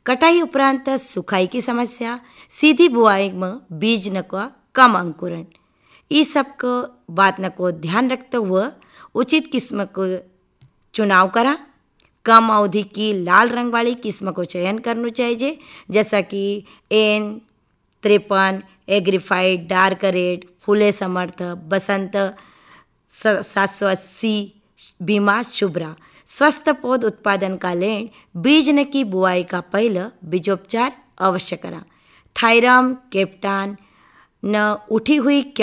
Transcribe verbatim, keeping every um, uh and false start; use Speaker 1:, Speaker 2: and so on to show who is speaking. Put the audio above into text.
Speaker 1: कटाई उपरांत सुखाई की समस्या, सीधी बुआई में बीज न का कम अंकुरण, ये सब को बात न को ध्यान रखते हुए उचित किस्म को चुनाव करा। कम अवधि की लाल रंग वाली किस्म को चयन करना चाहिए, जैसा कि एन तिरपन, एग्रीफाइड, डार्क रेड, फूले समर्थ, बसंत सात सौ अस्सी, बीमा शुभ्रा। स्वस्थ पौध उत्पादन का लेन बीज न की बुआई का पहले बीजोपचार अवश्य करा। थायराम, कैप्टान न उठी हुई